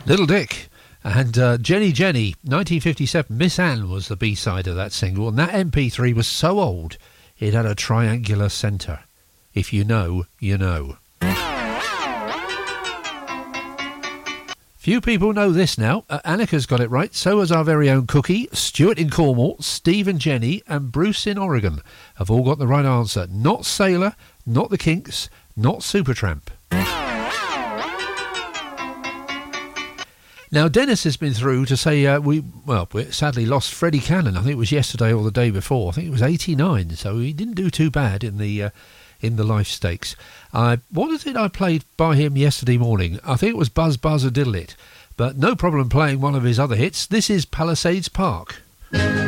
Little Dick. And Jenny Jenny, 1957, Miss Anne was the B-side of that single, and that MP3 was so old it had a triangular centre. If you know, you know. Few people know this now. Annika's got it right. So has our very own Cookie, Stuart in Cornwall, Steve and Jenny, and Bruce in Oregon have all got the right answer. Not Sailor, not the Kinks, not Supertramp. Now, Dennis has been through to say we sadly lost Freddie Cannon. I think it was yesterday or the day before. I think it was 89, so he didn't do too bad in the Life Stakes. What is it I played by him yesterday morning? I think it was Buzz Buzz a Diddle It, but no problem playing one of his other hits. This is Palisades Park.